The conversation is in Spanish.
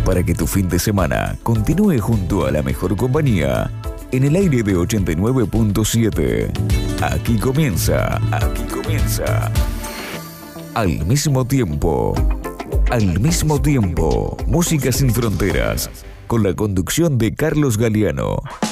para que tu fin de semana continúe junto a la mejor compañía en el aire de 89.7. Aquí comienza. Al mismo tiempo, Música sin Fronteras, con la conducción de Carlos Galeano.